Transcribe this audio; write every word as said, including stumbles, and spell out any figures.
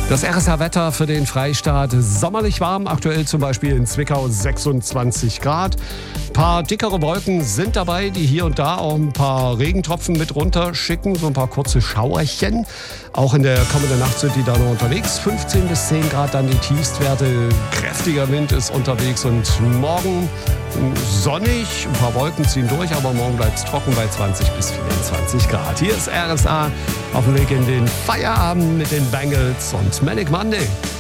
Das R S A-Wetter für den Freistaat: sommerlich warm, aktuell zum Beispiel in Zwickau sechsundzwanzig Grad. Ein paar dickere Wolken sind dabei, die hier und da auch ein paar Regentropfen mit runterschicken, so ein paar kurze Schauerchen. Auch in der kommenden Nacht sind die da noch unterwegs. fünfzehn bis zehn Grad dann die Tiefstwerte. Kräftiger Wind ist unterwegs und morgen sonnig. Ein paar Wolken ziehen durch, aber morgen bleibt es trocken bei zwanzig bis vierundzwanzig Grad. Hier ist R S A auf dem Weg in den Feierabend mit den Bangles und Manic Monday.